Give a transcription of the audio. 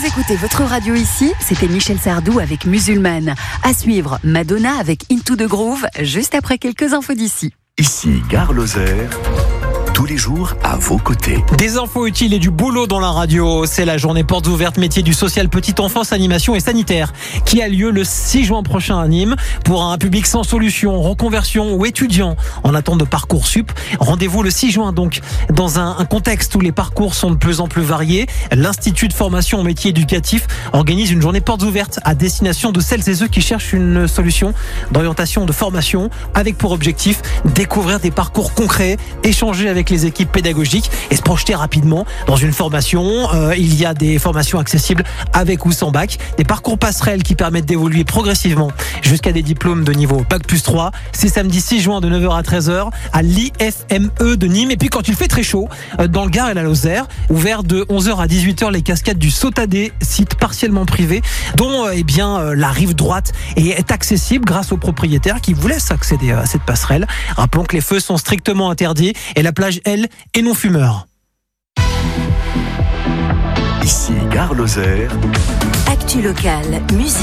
Vous écoutez votre radio ici, c'était Michel Sardou avec Musulmane. À suivre, Madonna avec Into the Groove, juste après quelques infos d'ici. Ici, Gare Lozère. Tous les jours à vos côtés. Des infos utiles et du boulot dans la radio. C'est la journée portes ouvertes métier du social petite enfance, animation et sanitaire qui a lieu le 6 juin prochain à Nîmes pour un public sans solution, reconversion ou étudiant en attente de Parcoursup. Rendez-vous le 6 juin donc dans un contexte où les parcours sont de plus en plus variés. L'Institut de formation au métier éducatif organise une journée portes ouvertes à destination de celles et ceux qui cherchent une solution d'orientation de formation avec pour objectif découvrir des parcours concrets, échanger avec les équipes pédagogiques et se projeter rapidement dans une formation. Il y a des formations accessibles avec ou sans bac, des parcours passerelles qui permettent d'évoluer progressivement jusqu'à des diplômes de niveau bac plus 3. C'est samedi 6 juin de 9h à 13h à l'IFME de Nîmes. Et puis quand il fait très chaud, dans le Gard et la Lozère, ouvert de 11h à 18h les cascades du Sautadé, site partiellement privé dont la rive droite est accessible grâce aux propriétaires qui vous laissent accéder à cette passerelle. Rappelons que les feux sont strictement interdits et la plage, elle, est non fumeur. Ici, Gare Lozère. Actu locale, musique.